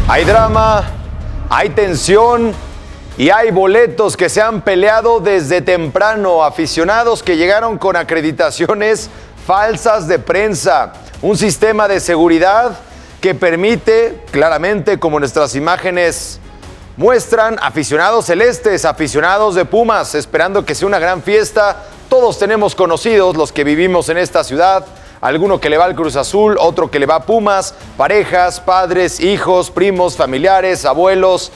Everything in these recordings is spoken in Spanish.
Hay drama, hay tensión y hay boletos que se han peleado desde temprano. Aficionados que llegaron con acreditaciones falsas de prensa. Un sistema de seguridad que permite, claramente, como nuestras imágenes muestran, aficionados celestes, aficionados de Pumas, esperando que sea una gran fiesta. Todos tenemos conocidos, los que vivimos en esta ciudad, alguno que le va al Cruz Azul, otro que le va a Pumas, parejas, padres, hijos, primos, familiares, abuelos.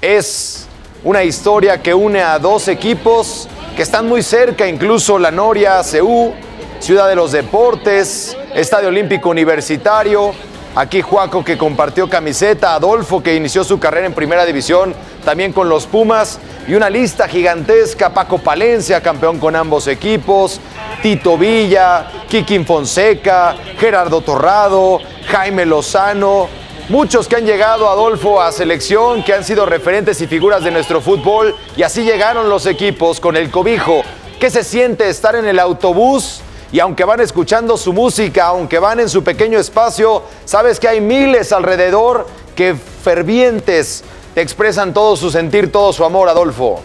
Es una historia que une a dos equipos que están muy cerca, incluso La Noria, CU, Ciudad de los Deportes, Estadio Olímpico Universitario. Aquí Juaco, que compartió camiseta, Adolfo, que inició su carrera en Primera División, también con los Pumas, y una lista gigantesca: Paco Palencia, campeón con ambos equipos, Tito Villa, Kikín Fonseca, Gerardo Torrado, Jaime Lozano, muchos que han llegado, Adolfo, a selección, que han sido referentes y figuras de nuestro fútbol, y así llegaron los equipos con el cobijo. ¿Qué se siente estar en el autobús? Y aunque van escuchando su música, aunque van en su pequeño espacio, sabes que hay miles alrededor que fervientes te expresan todo su sentir, todo su amor, Adolfo.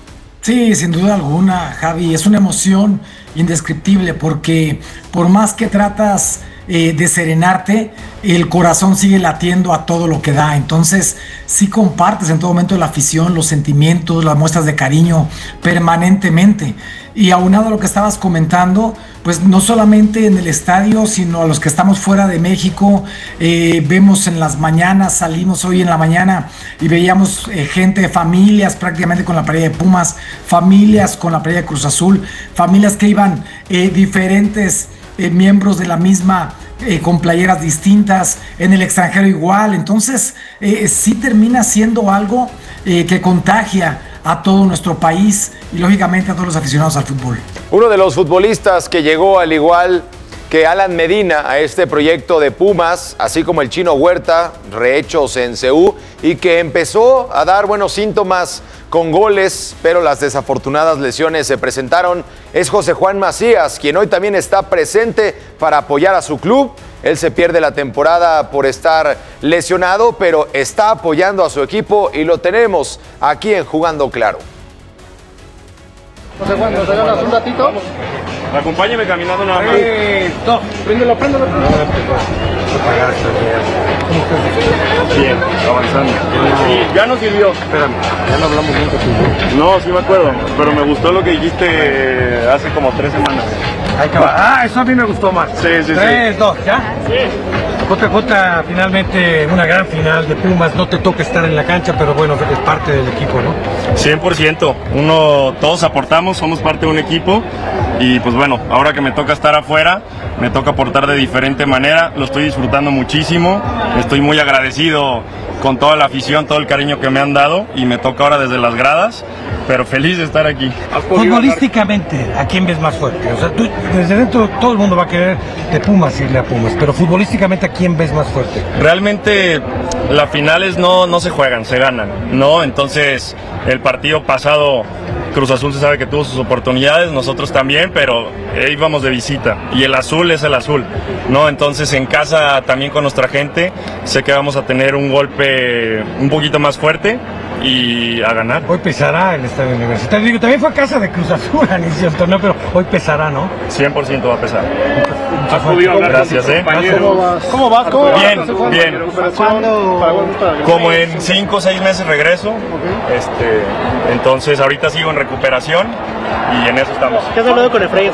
Sí, sin duda alguna, Javi, es una emoción indescriptible porque por más que tratas de serenarte, el corazón sigue latiendo a todo lo que da. Entonces sí compartes en todo momento la afición, los sentimientos, las muestras de cariño permanentemente. Y aunado a lo que estabas comentando, pues no solamente en el estadio, sino a los que estamos fuera de México, vemos en las mañanas, salimos hoy en la mañana y veíamos gente, familias prácticamente con la playera de Pumas, familias con la playera de Cruz Azul, familias que iban diferentes miembros de la misma, con playeras distintas, en el extranjero igual. Entonces sí termina siendo algo que contagia a todo nuestro país y lógicamente a todos los aficionados al fútbol. Uno de los futbolistas que llegó, al igual que Alan Medina, a este proyecto de Pumas, así como el Chino Huerta, rehechos en CU, y que empezó a dar buenos síntomas con goles, pero las desafortunadas lesiones se presentaron, es José Juan Macías, quien hoy también está presente para apoyar a su club. Él se pierde la temporada por estar lesionado, pero está apoyando a su equipo y lo tenemos aquí en Jugando Claro. José Juan, ¿nos regalas un ratito? Acompáñeme caminando nada más. Préndelo. Bien, avanzando. Y ya nos sirvió. Espérame, ya no hablamos mucho tú. No, sí me acuerdo, pero me gustó lo que dijiste hace como 3 semanas. Eso a mí me gustó más. Sí. 3, 2, ¿ya? Sí. JJ, finalmente una gran final de Pumas. No te toca estar en la cancha, pero bueno, es parte del equipo, ¿no? 100%. Todos aportamos, somos parte de un equipo. Y pues bueno, ahora que me toca estar afuera, me toca aportar de diferente manera. Lo estoy disfrutando muchísimo. Estoy muy agradecido con toda la afición, todo el cariño que me han dado. Y me toca ahora desde las gradas, pero feliz de estar aquí. Futbolísticamente, ¿a quién ves más fuerte? O sea, tú, desde dentro todo el mundo va a querer de Pumas irle a Pumas, pero futbolísticamente, ¿a quién ves más fuerte? Realmente las finales no se juegan, se ganan, ¿no? Entonces, el partido pasado, Cruz Azul se sabe que tuvo sus oportunidades, nosotros también, pero íbamos de visita y el azul es el azul, ¿no? Entonces en casa también con nuestra gente sé que vamos a tener un golpe un poquito más fuerte y a ganar. Hoy pesará el estadio universitario. Digo, también fue a casa de Cruz Azul al inicio del torneo, pero hoy pesará, ¿no? 100% va a pesar. ¿Has podido hablar? Gracias, ¿Cómo vas? Bien. Como en 5 o 6 meses regreso. Entonces ahorita sigo en recuperación y en eso estamos. ¿Qué has hablado con Efraín?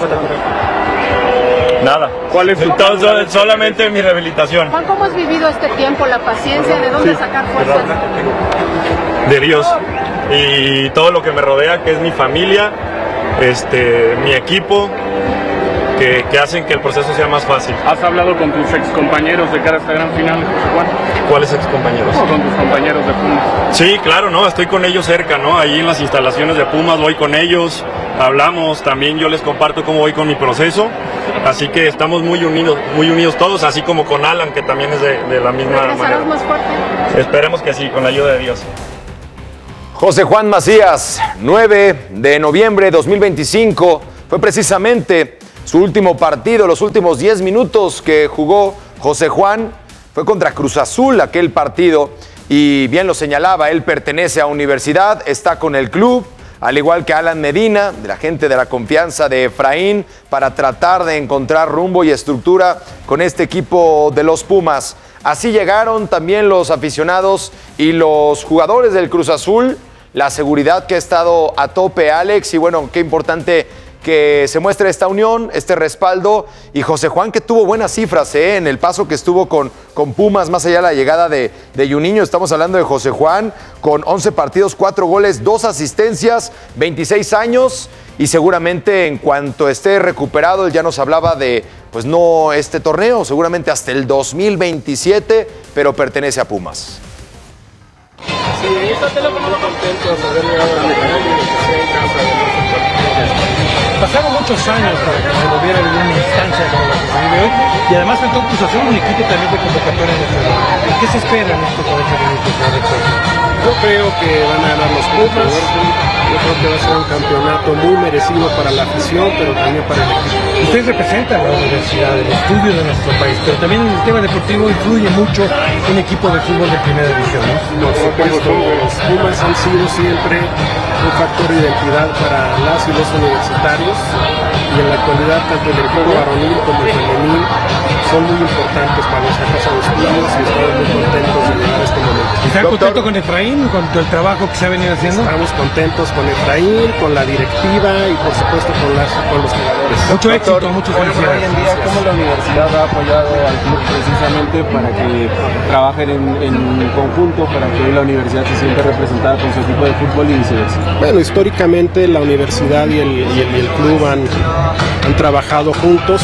Nada. ¿Cuál es Entonces, solamente mi rehabilitación. Juan, ¿cómo has vivido este tiempo, la paciencia, de dónde sacar fuerzas? De Dios y todo lo que me rodea, que es mi familia, mi equipo, que hacen que el proceso sea más fácil. ¿Has hablado con tus excompañeros de cara a esta gran final, José Juan? ¿Cuáles excompañeros? ¿O con tus compañeros de Pumas? Sí, claro, ¿no? Estoy con ellos cerca, ¿no? Ahí en las instalaciones de Pumas voy con ellos, hablamos, también yo les comparto cómo voy con mi proceso, así que estamos muy unidos todos, así como con Alan, que también es de la misma manera. ¿Regresarás más fuerte? Esperemos que sí, con la ayuda de Dios. José Juan Macías, 9 de noviembre de 2025, fue precisamente su último partido, los últimos 10 minutos que jugó José Juan, fue contra Cruz Azul aquel partido, y bien lo señalaba, él pertenece a Universidad, está con el club, al igual que Alan Medina, de la gente de la confianza de Efraín, para tratar de encontrar rumbo y estructura con este equipo de los Pumas. Así llegaron también los aficionados y los jugadores del Cruz Azul, la seguridad que ha estado a tope, Alex, y bueno, qué importante que se muestre esta unión, este respaldo, y José Juan, que tuvo buenas cifras en el paso que estuvo con Pumas, más allá de la llegada de Juninho. Estamos hablando de José Juan, con 11 partidos, 4 goles, 2 asistencias, 26 años, y seguramente en cuanto esté recuperado, él ya nos hablaba de, pues no este torneo, seguramente hasta el 2027, pero pertenece a Pumas. Sí, muy contentos de haber llegado a la final y de que sea en casa de nosotros. Pasaron muchos años para que se volviera a vivir una instancia como la que se vive hoy, y además faltó Cruz Azul, un equipo también de convocatoria en este momento. ¿Qué se espera en estos 40 minutos? Yo creo que van a ganar los Pumas. Yo creo que va a ser un campeonato muy merecido para la afición, pero también para el equipo. Ustedes representan la universidad, el estudio de nuestro país, pero también en el tema deportivo influye mucho un equipo de fútbol de primera división, ¿no? Por supuesto, los Pumas han sido siempre un factor de identidad para las y los universitarios, y en la actualidad tanto el equipo varonil como el femenil son muy importantes para nuestra casa de estudios, y estamos muy contentos de llegar a este momento. ¿Están contentos con Efraín, con el trabajo que se ha venido haciendo? Estamos contentos con Efraín, con la directiva y por supuesto con los jugadores. Mucho éxito, muchas felicidades. Hoy en día, ¿cómo la universidad ha apoyado al club precisamente para que trabajen en conjunto, para que hoy la universidad se sienta representada con su equipo de fútbol y viceversa? Bueno, históricamente la universidad y el club han trabajado juntos.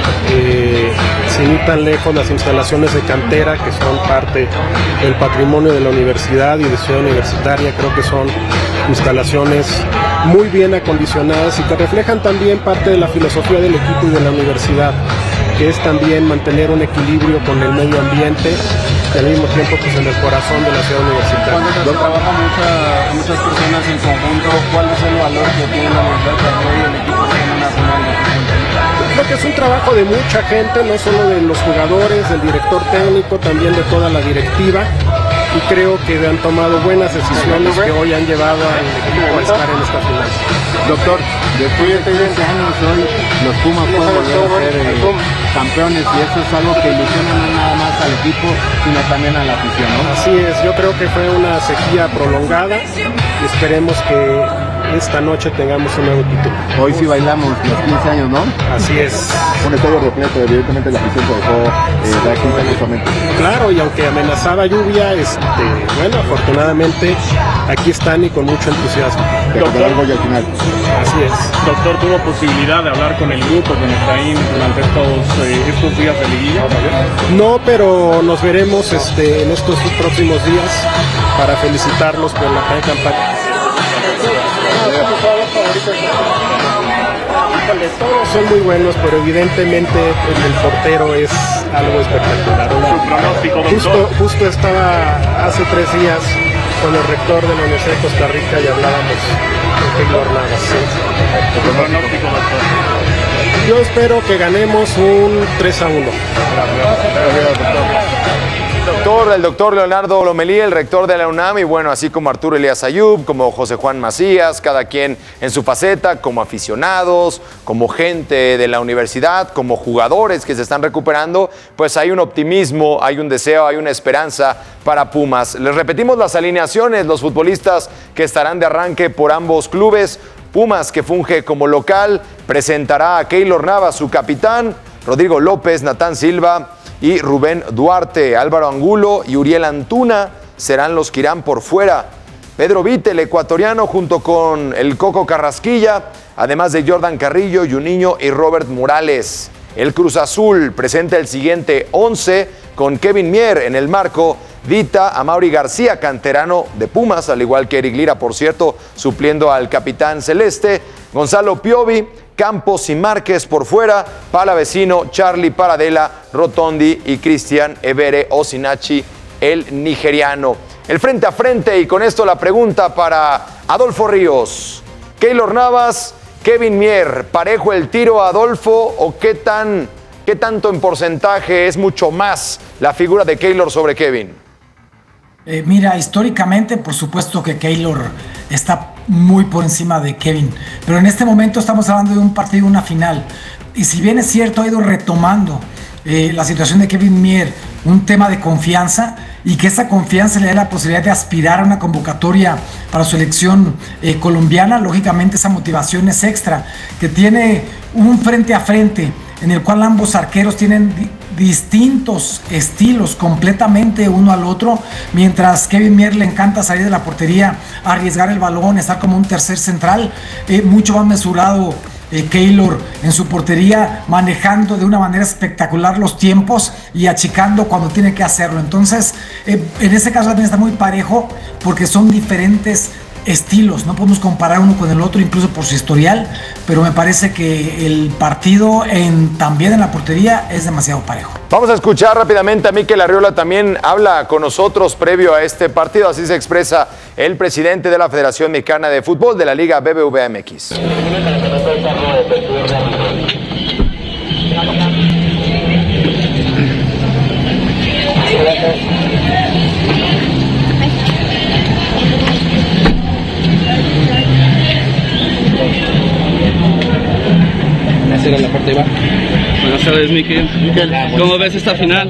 Sin ir tan lejos, las instalaciones de cantera, que son parte del patrimonio de la universidad y de Ciudad Universitaria, creo que son instalaciones muy bien acondicionadas y que reflejan también parte de la filosofía del equipo y de la universidad, que es también mantener un equilibrio con el medio ambiente y al mismo tiempo pues en el corazón de la Ciudad Universitaria. Cuando se trabaja muchas personas en conjunto, ¿cuál es el valor que tiene la universidad para que hoy el equipo sea una final de conjunto? Creo que es un trabajo de mucha gente, no solo de los jugadores, del director técnico, también de toda la directiva, y creo que han tomado buenas decisiones que hoy han llevado al equipo a estar en esta final. Doctor, después de 13 años hoy los Pumas pueden volver a ser campeones, y eso es algo que ilusiona no nada más al equipo, sino también a la afición, ¿no? Así es, yo creo que fue una sequía prolongada y esperemos que esta noche tengamos un nuevo título. Hoy sí bailamos los 15 años, ¿no? Así es. Un estadio repleto, evidentemente la afición se dejó dar cuenta justamente. Claro, y aunque amenazaba lluvia, bueno, afortunadamente aquí están y con mucho entusiasmo. Algo y al final. Así es. Doctor, ¿tuvo posibilidad de hablar con el grupo, con Efraín, durante estos días de liguilla? No, pero nos veremos en estos próximos días para felicitarlos por la gran campaña. Todos son muy buenos, pero evidentemente el portero es algo espectacular. Su pronóstico, doctor. Justo estaba hace 3 días con el rector de la Universidad de Costa Rica y hablábamos con Keylor Navas. Su pronóstico, doctor. Yo espero que ganemos un 3-1. El doctor Leonardo Lomelí, el rector de la UNAM, y bueno, así como Arturo Elías Ayub, como José Juan Macías, cada quien en su faceta, como aficionados, como gente de la universidad, como jugadores que se están recuperando, pues hay un optimismo, hay un deseo, hay una esperanza para Pumas. Les repetimos las alineaciones, los futbolistas que estarán de arranque por ambos clubes. Pumas, que funge como local, presentará a Keylor Navas, su capitán, Rodrigo López, Natán Silva y Rubén Duarte. Álvaro Angulo y Uriel Antuna serán los que irán por fuera. Pedro Vite, el ecuatoriano, junto con el Coco Carrasquilla, además de Jordan Carrillo, Juninho y Robert Morales. El Cruz Azul presenta el siguiente 11 con Kevin Mier en el marco, Vita, Amaury García, canterano de Pumas, al igual que Eric Lira, por cierto, supliendo al capitán celeste, Gonzalo Piovi, Campos y Márquez por fuera, Palavecino, Charlie Paradela, Rotondi y Cristian Evere Osinachi, el nigeriano. El frente a frente, y con esto la pregunta para Adolfo Ríos. Keylor Navas, Kevin Mier, ¿parejo el tiro a Adolfo o qué tanto en porcentaje es mucho más la figura de Keylor sobre Kevin? Mira, históricamente, por supuesto que Keylor está muy por encima de Kevin, pero en este momento estamos hablando de un partido, una final. Y si bien es cierto, ha ido retomando la situación de Kevin Mier, un tema de confianza, y que esa confianza le dé la posibilidad de aspirar a una convocatoria para su selección colombiana. Lógicamente esa motivación es extra, que tiene un frente a frente en el cual ambos arqueros tienen distintos estilos completamente uno al otro, mientras Kevin Mier le encanta salir de la portería, arriesgar el balón, estar como un tercer central, mucho más mesurado Keylor en su portería, manejando de una manera espectacular los tiempos y achicando cuando tiene que hacerlo. Entonces, en ese caso también está muy parejo, porque son diferentes estilos, no podemos comparar uno con el otro, incluso por su historial, pero me parece que el partido también en la portería es demasiado parejo. Vamos a escuchar rápidamente a Mikel Arriola, también habla con nosotros previo a este partido, así se expresa el presidente de la Federación Mexicana de Fútbol de la Liga BBVA MX. Era la parte de abajo. Buenas tardes, Mikel. ¿Cómo ves esta final?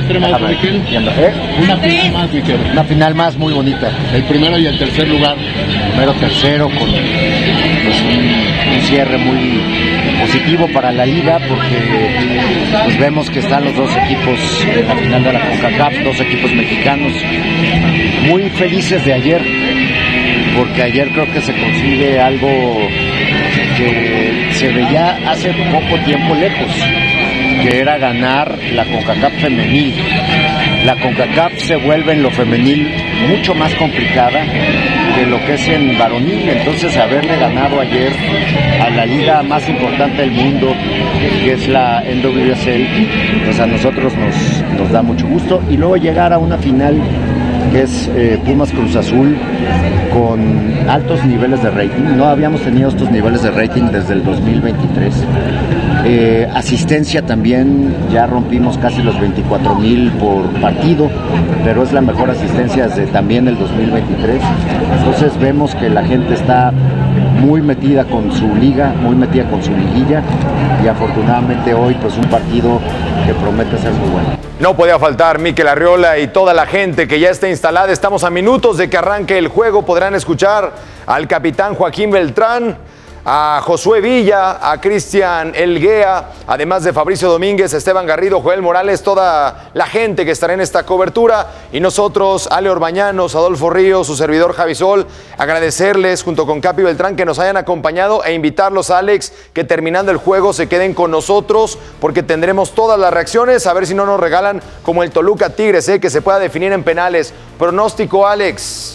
Una final más, Mikel. Una final más muy bonita. El primero y el tercer lugar. Primero, tercero, con pues, un cierre muy positivo para la liga, porque pues, vemos que están los dos equipos en la final de la CONCACAF, dos equipos mexicanos, muy felices de ayer, porque ayer creo que se consigue algo que se veía hace poco tiempo lejos, que era ganar la CONCACAF femenil. La CONCACAF se vuelve en lo femenil mucho más complicada que lo que es en varonil, entonces haberle ganado ayer a la liga más importante del mundo, que es la NWSL, pues a nosotros nos da mucho gusto, y luego llegar a una final que es Pumas Cruz Azul, con altos niveles de rating. No habíamos tenido estos niveles de rating desde el 2023. Asistencia también, ya rompimos casi los 24,000 por partido, pero es la mejor asistencia desde también el 2023. Entonces vemos que la gente está muy metida con su liga, muy metida con su liguilla, y afortunadamente hoy pues un partido que promete ser muy bueno. No podía faltar Mikel Arriola y toda la gente que ya está instalada. Estamos a minutos de que arranque el juego. Podrán escuchar al capitán Joaquín Beltrán, a Josué Villa, a Cristian Elguea, además de Fabricio Domínguez, Esteban Garrido, Joel Morales, toda la gente que estará en esta cobertura, y nosotros, Ale Orbañanos, Adolfo Ríos, su servidor Javi Sol, agradecerles junto con Capi Beltrán que nos hayan acompañado, e invitarlos, Alex, que terminando el juego se queden con nosotros, porque tendremos todas las reacciones, a ver si no nos regalan como el Toluca Tigres, que se pueda definir en penales. Pronóstico, Alex.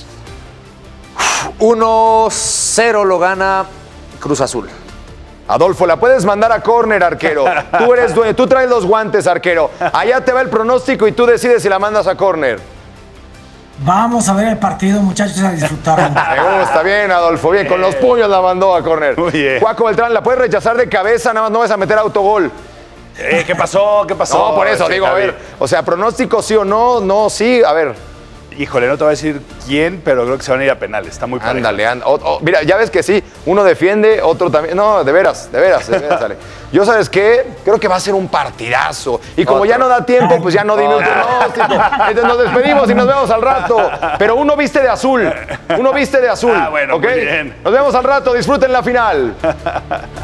1-0 lo gana Cruz Azul. Adolfo, la puedes mandar a córner, arquero. Tú eres dueño, tú traes los guantes, arquero. Allá te va el pronóstico y tú decides si la mandas a córner. Vamos a ver el partido, muchachos, a disfrutarlo. Me gusta, bien, Adolfo, bien. Con los puños la mandó a córner. Muy bien. Juaco Beltrán, la puedes rechazar de cabeza, nada más no vas a meter autogol. ¿Qué pasó? ¿Qué pasó? No, por eso digo, a ver. O sea, pronóstico sí o no, no, sí, a ver. Híjole, no te voy a decir quién, pero creo que se van a ir a penales. Está muy parejo. Ándale, mira, ya ves que sí, uno defiende, otro también. No, de veras, Ale. Yo, ¿sabes qué? Creo que va a ser un partidazo. Y como ya no da tiempo, pues ya no dime un pronóstico. Entonces nos despedimos y nos vemos al rato. Pero uno viste de azul. Ah, bueno, ¿okay? muy bien. Nos vemos al rato, disfruten la final.